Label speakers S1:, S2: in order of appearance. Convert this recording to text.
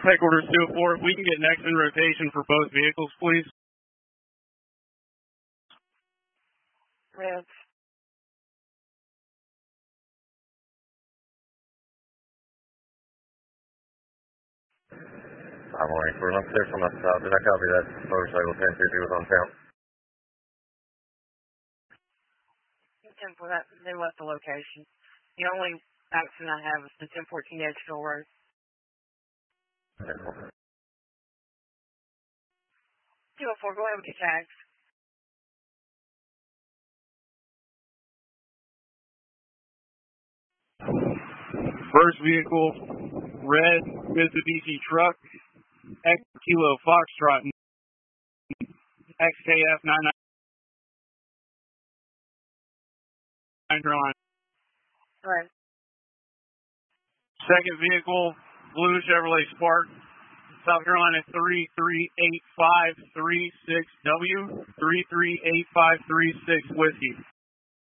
S1: Headquarters 204, if we can get next in rotation for both vehicles, please.
S2: Red.
S3: I'm waiting for an upstairs from us. Did I copy that? Motorcycle 1050 was on town.
S2: 10-4, they left the location. The only accident I have is the 1014 Edgefield Road.
S3: 10-4.
S2: 204, go ahead with your tags.
S1: First vehicle, red Mitsubishi truck, X Kilo Foxtrot, XKF 99 drawn.
S2: Right.
S1: Second vehicle, blue Chevrolet Spark, South Carolina 3385336W, 3385336 Whiskey.